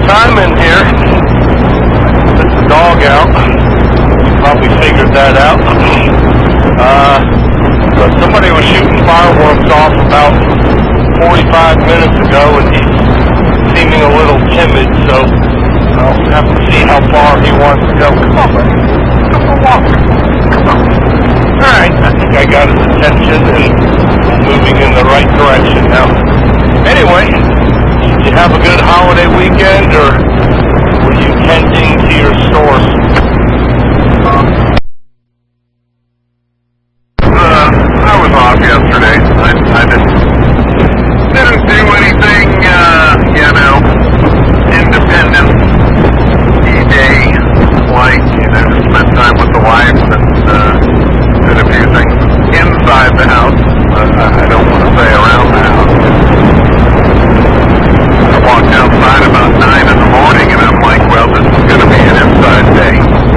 time in here. Let the dog out. Probably figured that out. But somebody was shooting fireworks off about 45 minutes ago, and he's seeming a little timid, so I'll have to see how far he wants to go. Come on, buddy. Come on, walk. Come on. Alright, I think I got his attention, and I'm moving in the right direction now. Anyway, did you have a good holiday weekend, or were you tending to your stores? I was off yesterday. I didn't do anything, independent day, like, spend time with the wife and did a few things inside the house. I don't want to say around the house. I walked outside about 9 in the morning and I'm like, well, this is going to be an inside day.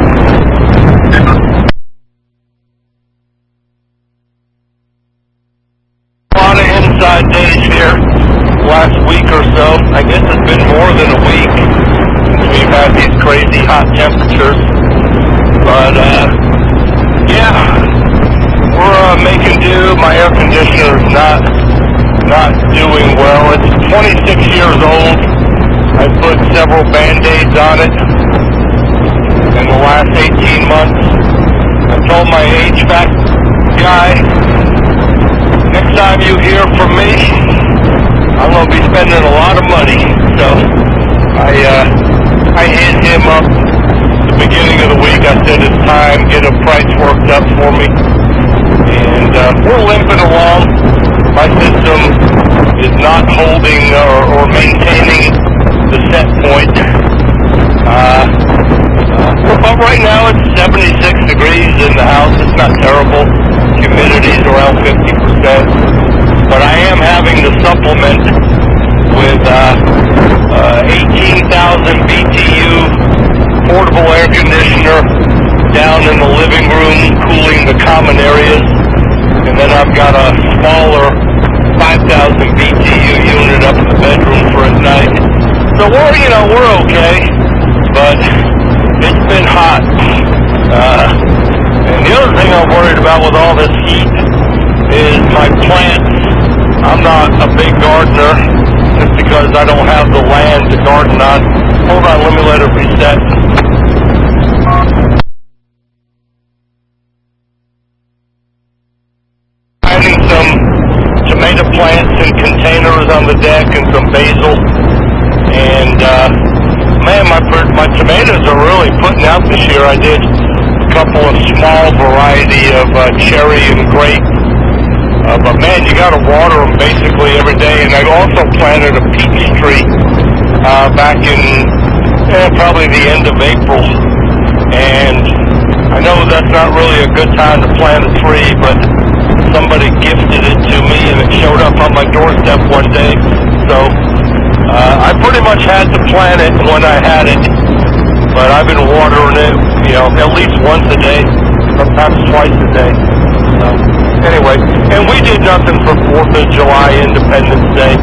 A lot of inside days here last week or so. I guess it's been more than a week since we've had these crazy hot temperatures. But, yeah, we're making do. My air conditioner's not doing well. It's 26 years old. I put several Band-Aids on it in the last 18 months. I told my HVAC guy, next time you hear from me, I'm going to be spending a lot of money. So I hit him up at the beginning of the week. I said it's time, get a price worked up for me. And we're limping along. My system is not holding or maintaining the set point. But right now it's 76 degrees in the house. It's not terrible. Humidity's around 50%. But I am having to supplement with 18,000 BTU portable air conditioner down in the living room, cooling the common areas. And then I've got a smaller 5,000 BTU unit up in the bedroom for at night. So we're okay, but it's been hot. And the other thing I'm worried about with all this heat is my plants. I'm not a big gardener just because I don't have the land to garden on. Hold on, let me let it reset. Planting some tomato plants in containers on the deck and some basil. And, man, my tomatoes are really putting out this year. I did a couple of small variety of cherry and grape. But, man, you got to water them basically every day. And I also planted a peach tree back in probably the end of April. And I know that's not really a good time to plant a tree, but somebody gifted it to me and it showed up on my doorstep one day. So I pretty much had to plant it when I had it, but I've been watering it, at least once a day, sometimes twice a day. So anyway, and we did nothing for 4th of July, Independence Day.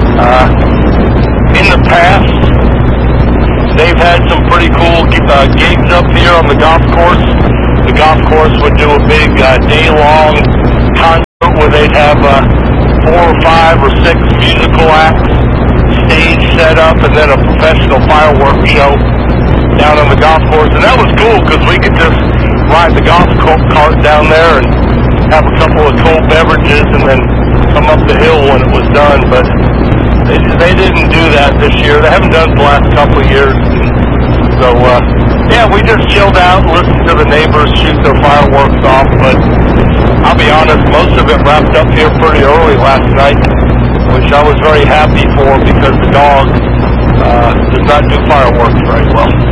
In the past, they've had some pretty cool gigs up here on the golf course. The golf course would do a big day-long concert where they'd have 4 or 5 or 6 musical acts, stage set up, and then a professional fireworks show down on the golf course. And that was cool because we could just ride the golf cart down there and have a couple of cold beverages and then come up the hill when it was done. But they didn't do that this year. They haven't done it the last couple of years. So, yeah, we just chilled out, listened to the neighbors shoot their fireworks off. But I'll be honest, most of it wrapped up here pretty early last night, which I was very happy for because the dog does not do fireworks very well.